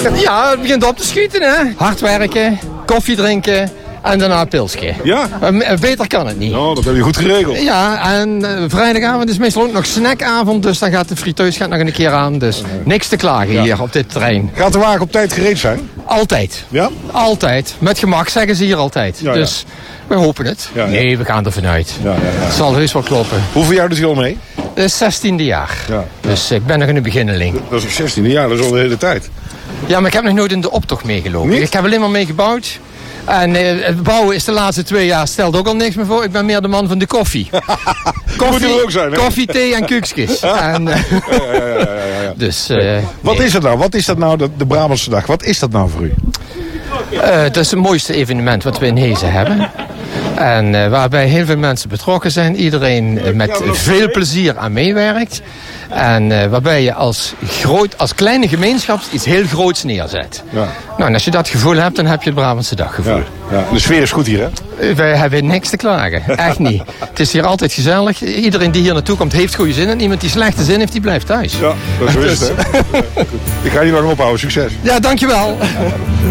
Ja, het begint op te schieten, hè. Hard werken, koffie drinken en daarna een pilsje. Ja? Beter kan het niet. Oh, dat heb je goed geregeld. Ja, en vrijdagavond is meestal ook nog snackavond, dus dan gaat de friteus nog een keer aan. Dus niks te klagen hier op dit terrein. Gaat de wagen op tijd gereed zijn? Altijd. Ja? Altijd. Met gemak zeggen ze hier altijd. Ja, dus we hopen het. Ja, ja. Nee, we gaan er vanuit. Ja. Het zal heus wel kloppen. Hoeveel jaar doet hij al mee? Het is 16e jaar. Ja. Dus ik ben nog in de beginneling. Dat is 16e jaar, dat is al de hele tijd. Ja, maar ik heb nog nooit in de optocht meegelopen. Niet? Ik heb alleen maar mee gebouwd. En het bouwen is de laatste 2 jaar stelt ook al niks meer voor. Ik ben meer de man van de koffie. Moet er ook zijn, hè? Koffie, thee en koekjes. En, Ja. dus, Wat is het nou? Wat is dat nou, de Brabantse dag? Wat is dat nou voor u? dat is het mooiste evenement wat we in Hezen hebben. En waarbij heel veel mensen betrokken zijn. Iedereen met veel plezier aan meewerkt. En waarbij je als kleine gemeenschap iets heel groots neerzet. Ja. Nou, en als je dat gevoel hebt, dan heb je het Brabantse daggevoel. Ja. De sfeer is goed hier, hè? Wij hebben niks te klagen. Echt niet. Het is hier altijd gezellig. Iedereen die hier naartoe komt heeft goede zin. En iemand die slechte zin heeft, die blijft thuis. Ja, dat is het, hè? Ik ga je nog ophouden. Succes. Ja, dankjewel.